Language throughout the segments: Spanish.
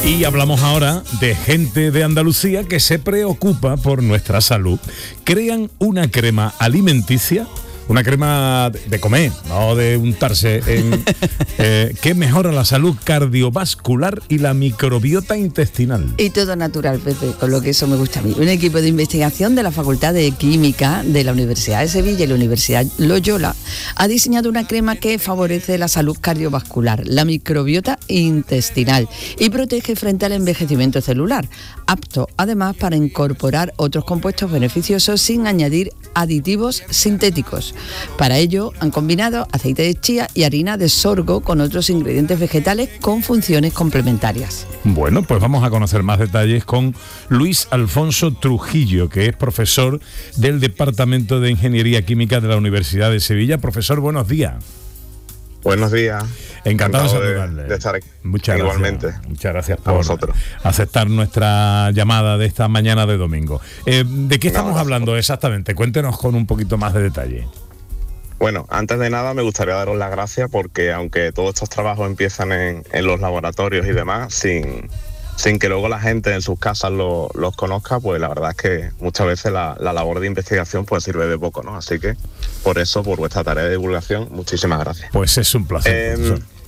Y hablamos ahora de gente de Andalucía que se preocupa por nuestra salud. Crean una crema alimenticia, una crema de comer, no de untarse, que mejora la salud cardiovascular y la microbiota intestinal. Y todo natural, Pepe, con lo que eso me gusta a mí. Un equipo de investigación de la Facultad de Química de la Universidad de Sevilla y la Universidad Loyola ha diseñado una crema que favorece la salud cardiovascular, la microbiota intestinal y protege frente al envejecimiento celular, apto además para incorporar otros compuestos beneficiosos sin añadir aditivos sintéticos. Para ello han combinado aceite de chía y harina de sorgo con otros ingredientes vegetales con funciones complementarias. Bueno, pues vamos a conocer más detalles con Luis Alfonso Trujillo, que es profesor del Departamento de Ingeniería Química de la Universidad de Sevilla. Profesor, buenos días. Buenos días. Encantado de saludarle. De estar aquí. Muchas Igualmente. Gracias. Muchas gracias por aceptar nuestra llamada de esta mañana de domingo. ¿De qué estamos hablando exactamente? Cuéntenos con un poquito más de detalle. Bueno, antes de nada me gustaría daros las gracias porque aunque todos estos trabajos empiezan en los laboratorios y demás, sin que luego la gente en sus casas los conozca, pues la verdad es que muchas veces la labor de investigación pues sirve de poco, ¿no? Así que por eso, por vuestra tarea de divulgación, muchísimas gracias. Pues es un placer.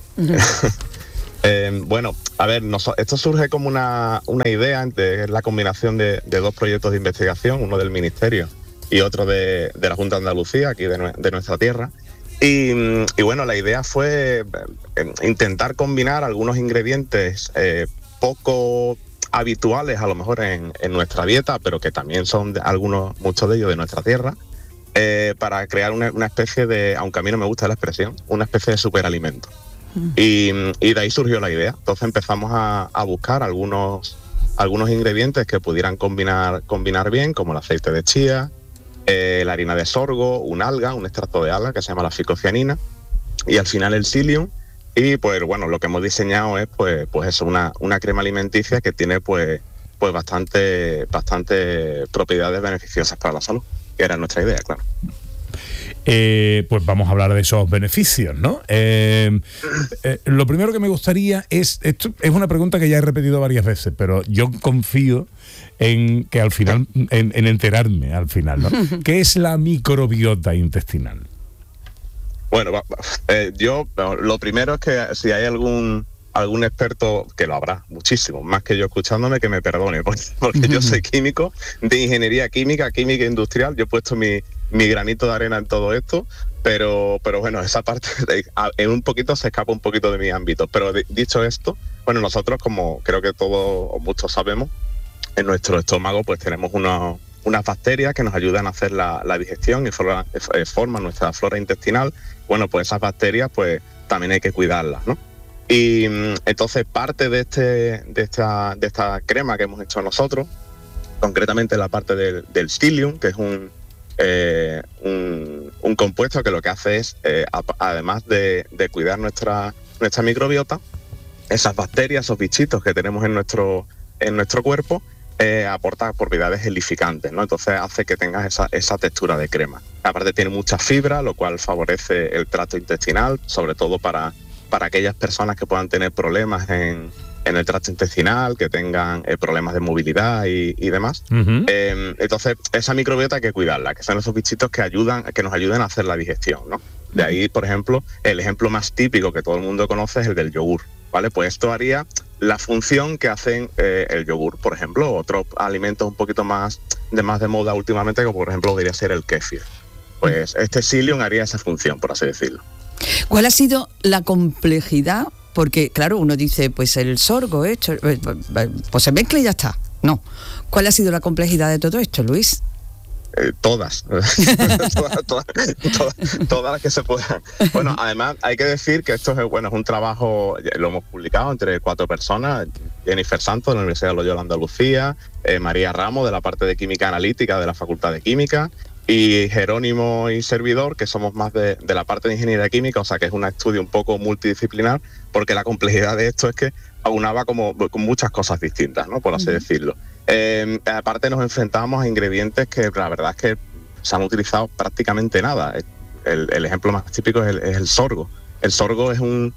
Bueno, a ver, esto surge como una idea de la combinación de dos proyectos de investigación, uno del Ministerio y otro de la Junta de Andalucía, aquí de nuestra tierra. Y bueno, la idea fue intentar combinar algunos ingredientes poco habituales a lo mejor en nuestra dieta, pero que también son muchos de ellos de nuestra tierra, para crear una especie de, aunque a mí no me gusta la expresión, una especie de superalimento. Y de ahí surgió la idea. Entonces empezamos a buscar algunos ingredientes que pudieran combinar bien, como el aceite de chía, la harina de sorgo, un extracto de alga que se llama la ficocianina, y al final el psyllium. Y pues bueno, lo que hemos diseñado es pues eso, una crema alimenticia que tiene pues bastante propiedades beneficiosas para la salud, que era nuestra idea, claro. Pues vamos a hablar de esos beneficios, ¿no? Lo primero que me gustaría esto es una pregunta que ya he repetido varias veces, pero yo confío en que al final, en enterarme al final, ¿no? ¿Qué es la microbiota intestinal? Bueno, yo lo primero es que si hay algún experto, que lo habrá muchísimo, más que yo escuchándome, que me perdone, porque yo soy químico, de ingeniería química industrial, yo he puesto mi granito de arena en todo esto, pero bueno, esa parte en un poquito se escapa un poquito de mi ámbito. Pero dicho esto, bueno, nosotros, como creo que todos o muchos sabemos, en nuestro estómago pues tenemos unas bacterias que nos ayudan a hacer la digestión y forman nuestra flora intestinal. Bueno, pues esas bacterias pues también hay que cuidarlas, ¿no? Y entonces parte de esta crema que hemos hecho nosotros, concretamente la parte del psyllium, que es un compuesto que lo que hace es, además de cuidar nuestra microbiota, esas bacterias, esos bichitos que tenemos en nuestro cuerpo, aporta propiedades gelificantes, ¿no? Entonces hace que tengas esa textura de crema. Aparte tiene mucha fibra, lo cual favorece el tracto intestinal, sobre todo para aquellas personas que puedan tener problemas en el tracto intestinal, que tengan problemas de movilidad y demás. Uh-huh. Entonces esa microbiota hay que cuidarla, que son esos bichitos que nos ayuden a hacer la digestión, ¿no? De ahí, por ejemplo, el ejemplo más típico que todo el mundo conoce es el del yogur, ¿vale? Pues esto haría la función que hacen el yogur, por ejemplo, otros alimentos un poquito más de moda últimamente, como por ejemplo podría ser el kéfir. Pues este psyllium haría esa función, por así decirlo. ¿Cuál ha sido la complejidad? Porque, claro, uno dice, pues el sorgo, pues se mezcla y ya está. No. ¿Cuál ha sido la complejidad de todo esto, Luis? Todas las que se puedan. Bueno, además hay que decir que esto es un trabajo, lo hemos publicado entre 4 personas: Jennifer Santos de la Universidad de Loyola Andalucía, María Ramos de la parte de Química Analítica de la Facultad de Química, y Jerónimo y servidor, que somos más de la parte de Ingeniería Química, o sea que es un estudio un poco multidisciplinar, porque la complejidad de esto es que aunaba con muchas cosas distintas, ¿no? Por así decirlo. Aparte nos enfrentamos a ingredientes que la verdad es que se han utilizado prácticamente nada. El ejemplo más típico es el sorgo. El sorgo es un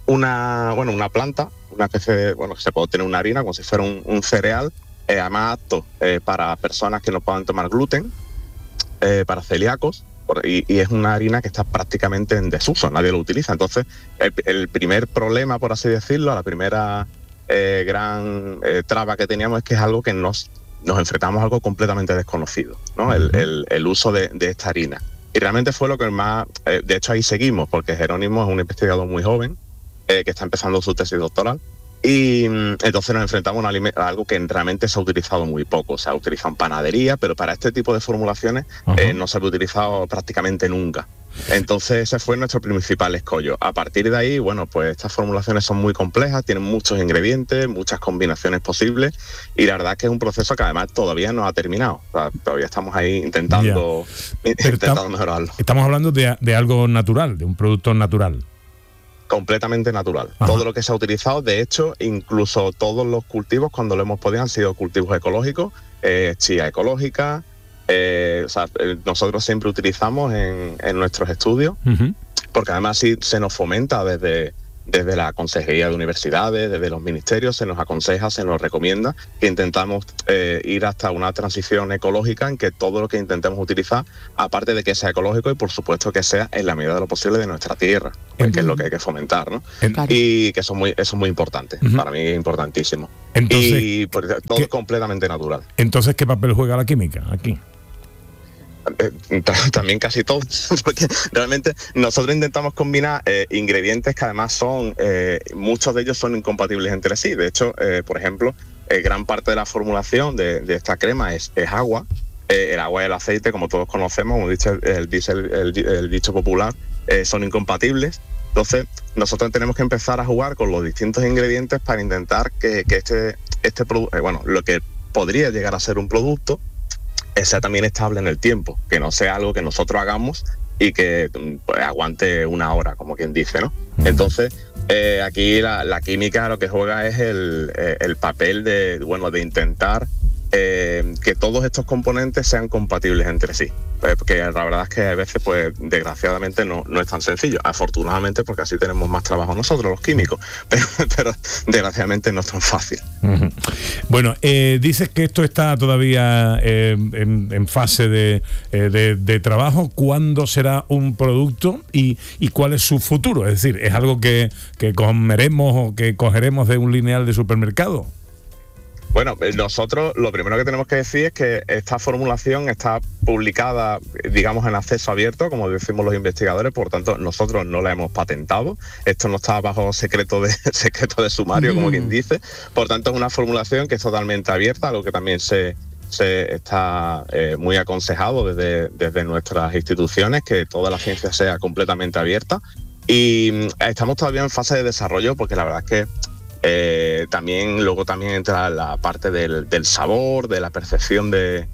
una planta, una especie de, se puede obtener una harina como si fuera un cereal, además apto para personas que no puedan tomar gluten, para celíacos, y es una harina que está prácticamente en desuso, nadie lo utiliza. Entonces, el primer problema, por así decirlo, la primera gran traba que teníamos es que es algo que nos enfrentamos a algo completamente desconocido, ¿no? El uso de esta harina. Y realmente fue lo que más... de hecho, ahí seguimos, porque Jerónimo es un investigador muy joven que está empezando su tesis doctoral. Y entonces nos enfrentamos a algo que realmente se ha utilizado muy poco. Se ha utilizado en panadería, pero para este tipo de formulaciones no se ha utilizado prácticamente nunca. Entonces ese fue nuestro principal escollo. A partir de ahí, pues estas formulaciones son muy complejas, tienen muchos ingredientes, muchas combinaciones posibles, y la verdad es que es un proceso que además todavía no ha terminado. O sea, todavía estamos ahí intentando mejorarlo. Estamos hablando de algo natural, de un producto natural. Completamente natural. Ajá. Todo lo que se ha utilizado, de hecho, incluso todos los cultivos, cuando lo hemos podido, han sido cultivos ecológicos, chía ecológica. Nosotros siempre utilizamos en nuestros estudios, porque además sí se nos fomenta desde la Consejería de Universidades, desde los ministerios, se nos aconseja, se nos recomienda que intentamos ir hasta una transición ecológica en que todo lo que intentemos utilizar, aparte de que sea ecológico y por supuesto que sea en la medida de lo posible de nuestra tierra, que es lo que hay que fomentar, ¿no? Y que eso es muy importante, para mí es importantísimo. Entonces, y todo completamente natural. Entonces, ¿qué papel juega la química aquí? También casi todo, porque realmente nosotros intentamos combinar ingredientes que además muchos de ellos son incompatibles entre sí. De hecho, por ejemplo, gran parte de la formulación de esta crema es agua. El agua y el aceite, como todos conocemos, como dice el dicho popular, son incompatibles. Entonces, nosotros tenemos que empezar a jugar con los distintos ingredientes para intentar que este producto, lo que podría llegar a ser un producto, sea también estable en el tiempo, que no sea algo que nosotros hagamos y que aguante una hora, como quien dice, ¿no? Entonces, aquí la química lo que juega es el papel de intentar que todos estos componentes sean compatibles entre sí. Porque la verdad es que a veces, desgraciadamente no es tan sencillo. Afortunadamente, porque así tenemos más trabajo nosotros, los químicos, pero desgraciadamente no es tan fácil. Bueno, dices que esto está todavía en fase de trabajo. ¿Cuándo será un producto y cuál es su futuro? Es decir, ¿es algo que comeremos o que cogeremos de un lineal de supermercado? Bueno, nosotros lo primero que tenemos que decir es que esta formulación está publicada, digamos, en acceso abierto, como decimos los investigadores, por tanto, nosotros no la hemos patentado. Esto no está bajo secreto de sumario, como quien dice. Por tanto, es una formulación que es totalmente abierta, algo que también se está muy aconsejado desde nuestras instituciones, que toda la ciencia sea completamente abierta. Y estamos todavía en fase de desarrollo, porque la verdad es que luego también entra la parte del sabor, de la percepción de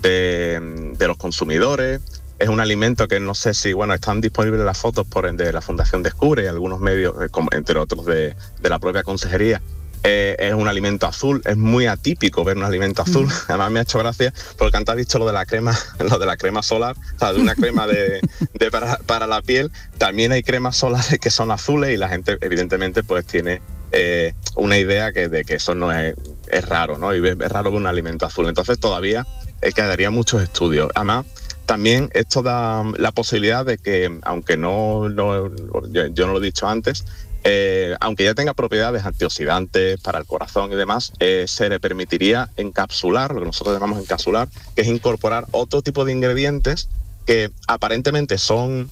los consumidores. Es un alimento que no sé si, están disponibles las fotos de la Fundación Descubre y algunos medios, entre otros de la propia consejería. Es un alimento azul, es muy atípico ver un alimento azul. Además me ha hecho gracia porque antes has dicho lo de la crema solar, o sea, de una crema para la piel. También hay cremas solares que son azules y la gente evidentemente tiene una idea de que eso no es raro, ¿no? Y es raro ver un alimento azul. Entonces todavía quedaría muchos estudios. Además, también esto da la posibilidad de que, aunque yo no lo he dicho antes, aunque ya tenga propiedades antioxidantes para el corazón y demás, se le permitiría encapsular, lo que nosotros llamamos encapsular, que es incorporar otro tipo de ingredientes que aparentemente son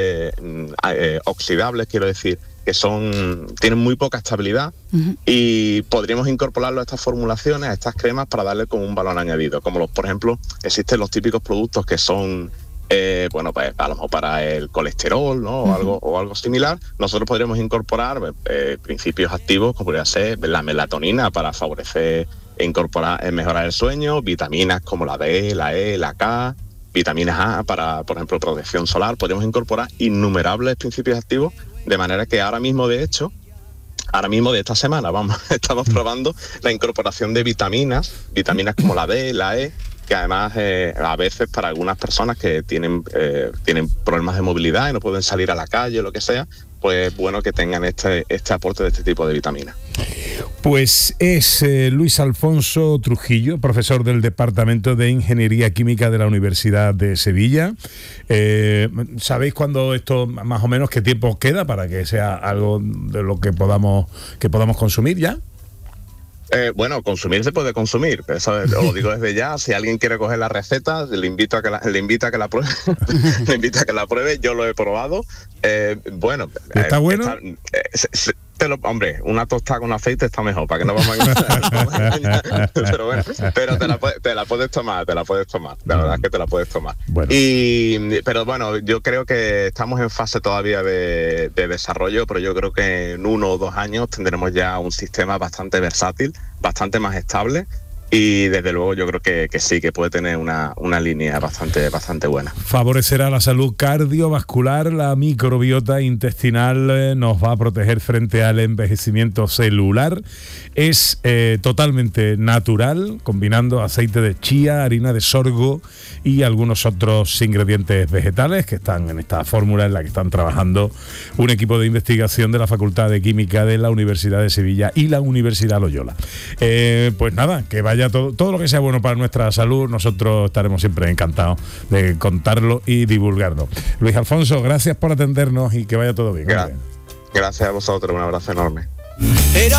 oxidables, quiero decir, que tienen muy poca estabilidad, y podríamos incorporarlo a estas formulaciones, a estas cremas, para darle como un valor añadido, como por ejemplo, existen los típicos productos que son a lo mejor para el colesterol, ¿no? O algo similar. Nosotros podríamos incorporar principios activos, como podría ser la melatonina, para favorecer mejorar el sueño, vitaminas como la D, la E, la K, vitaminas A para, por ejemplo, protección solar. Podríamos incorporar innumerables principios activos, de manera que ahora mismo de esta semana estamos probando la incorporación de vitaminas como la D, la E, que además a veces para algunas personas que tienen problemas de movilidad y no pueden salir a la calle o lo que sea, pues bueno que tengan este aporte de este tipo de vitaminas. Pues es Luis Alfonso Trujillo, profesor del Departamento de Ingeniería Química de la Universidad de Sevilla. ¿Sabéis cuándo esto, más o menos, qué tiempo queda para que sea algo de lo que podamos consumir ya? Bueno, consumir se puede consumir, eso os lo digo desde ya. Si alguien quiere coger la receta, le invito a que la pruebe. Le invito a que la pruebe. Yo lo he probado. Bueno, ¿está bueno? Hombre, una tostada con aceite está mejor, para que no vamos a engañar. Pero bueno, te la puedes tomar. La verdad es que te la puedes tomar. Bueno. Pero bueno, yo creo que estamos en fase todavía de desarrollo, pero yo creo que en 1 o 2 años tendremos ya un sistema bastante versátil, bastante más estable. Y desde luego yo creo que sí, que puede tener una línea bastante buena. Favorecerá la salud cardiovascular, la microbiota intestinal, nos va a proteger frente al envejecimiento celular. Es totalmente natural, combinando aceite de chía, harina de sorgo y algunos otros ingredientes vegetales que están en esta fórmula en la que están trabajando un equipo de investigación de la Facultad de Química de la Universidad de Sevilla y la Universidad Loyola. Pues nada, que vaya todo lo que sea bueno para nuestra salud, nosotros estaremos siempre encantados de contarlo y divulgarlo. Luis Alfonso, gracias por atendernos y que vaya todo bien. Gracias a vosotros, un abrazo enorme.